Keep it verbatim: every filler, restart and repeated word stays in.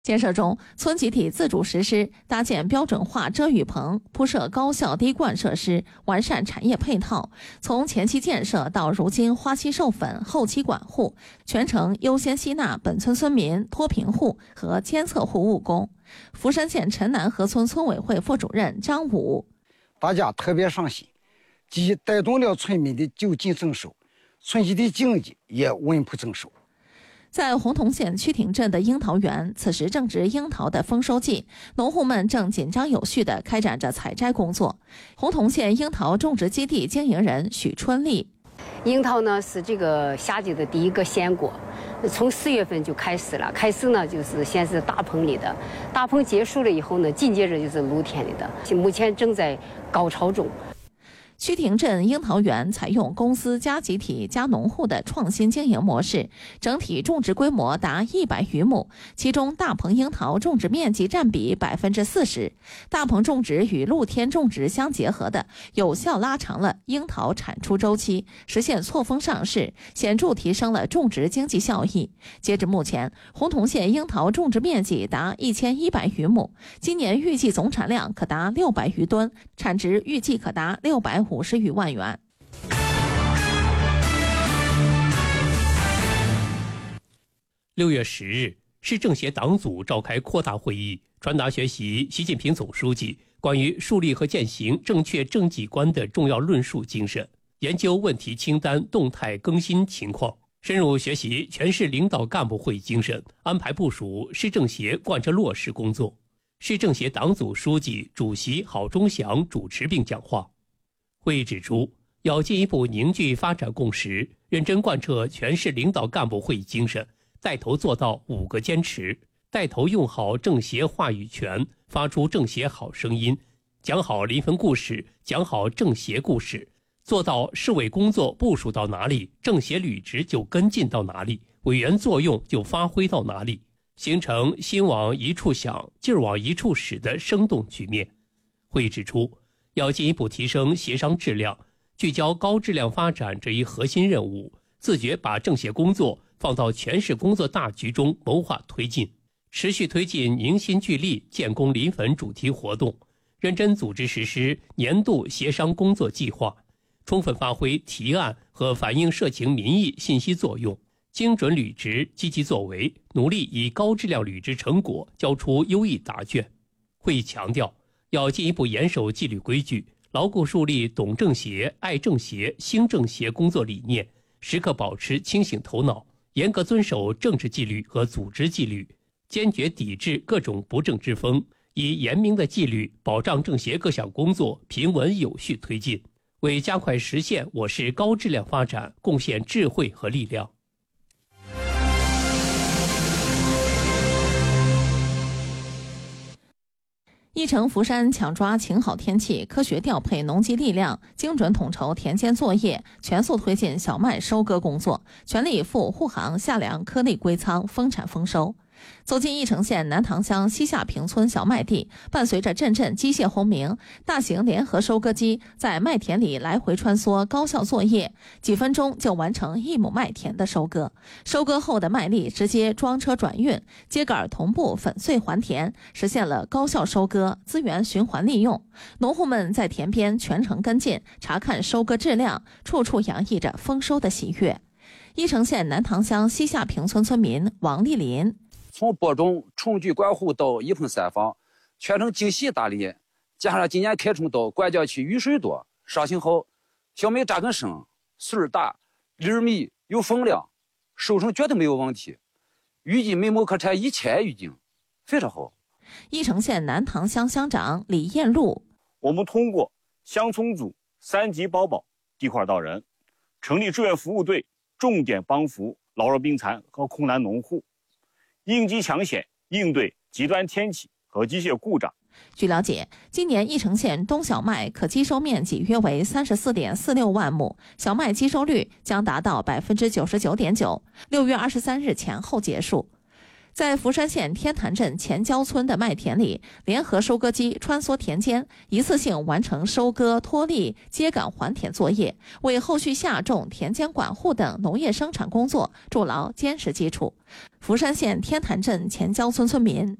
建设中，村集体自主实施搭建标准化遮雨棚，铺设高效滴灌设施，完善产业配套。从前期建设到如今花期授粉、后期管护，全程优先吸纳本村村民、脱贫户和监测户务工。福山县城南河村村委会副主任张武： 大家特别上心，既带动了村民的就近增收，村集的经济也稳步增收。 在洪洞县曲亭镇的樱桃园，此时正值樱桃的丰收季，农户们正紧张有序地开展着采摘工作。洪洞县樱桃种植基地经营人许春丽： 樱桃呢是这个夏季的第一个鲜果，从四月份就开始了。开始呢就是先是大棚里的，大棚结束了以后呢，紧接着就是露天里的，目前正在高潮中。 曲亭镇樱桃园采用公司加集体加农户的创新经营模式，整体种植规模达一百余亩，其中大棚樱桃种植面积占比百分之四十。大棚种植与露天种植相结合的，有效拉长了樱桃产出周期，实现错峰上市，显著提升了种植经济效益。截至目前，洪洞县樱桃种植面积达一千一百余亩，今年预计总产量可达六百余吨，产值预计可达六百五十余万元。 六月十日，市政协党组召开扩大会议，传达学习习近平总书记关于树立和践行正确政绩观的重要论述精神，研究问题清单动态更新情况，深入学习全市领导干部会议精神，安排部署市政协贯彻落实工作。市政协党组书记、主席郝忠祥主持并讲话。会议指出，要进一步凝聚发展共识，认真贯彻全市领导干部会议精神，带头做到五个坚持，带头用好政协话语权，发出政协好声音，讲好临汾故事，讲好政协故事，做到市委工作部署到哪里，政协履职就跟进到哪里，委员作用就发挥到哪里，形成心往一处想，劲儿往一处使的生动局面。会议指出，要进一步提升协商质量，聚焦高质量发展这一核心任务，自觉把政协工作放到全市工作大局中谋划推进，持续推进凝心聚力建功临汾主题活动，认真组织实施年度协商工作计划，充分发挥提案和反映社情民意信息作用，精准履职，积极作为，努力以高质量履职成果交出优异答卷。会议强调，要进一步严守纪律规矩，牢固树立懂政协、爱政协、兴政协工作理念，时刻保持清醒头脑，严格遵守政治纪律和组织纪律，坚决抵制各种不正之风，以严明的纪律保障政协各项工作平稳有序推进，为加快实现我市高质量发展贡献智慧和力量。 义城福山抢抓晴好天气，科学调配农机力量，精准统筹田间作业，全速推进小麦收割工作，全力以赴护航夏粮颗粒归仓，丰产丰收。走进义城县南塘乡西下坪村小麦地，伴随着阵阵机械轰鸣，大型联合收割机在麦田里来回穿梭，高效作业，几分钟就完成一亩麦田的收割。收割后的麦粒直接装车转运，秸秆同步粉碎还田，实现了高效收割，资源循环利用。农户们在田边全程跟进，查看收割质量，处处洋溢着丰收的喜悦。义城县南塘乡西下坪村村民王丽林： 从播种、重聚管护到一盆三放，全程精细打理，加上今年开春到管教期雨水多，伤情好，小麦扎根生，穗儿大，粒儿密，有风量，收成绝对没有问题。预计每亩可产一千余斤，非常好。 义城县南塘乡乡长李艳禄： 我们通过乡村组三级保保地块到人，成立志愿服务队，重点帮扶老弱病残和困难农户，应急抢险，应对极端天气和机械故障。 据了解，今年义城县冬小麦可基收面积约为 三十四点四六万亩，小麦基收率将达到 百分之九十九点九， 六月二十三日前后结束。 在福山县天坛镇前郊村的麦田里，联合收割机穿梭田间，一次性完成收割、脱粒、秸秆还田作业，为后续下种、田间管护等农业生产工作筑牢坚实基础。福山县天坛镇前郊村村民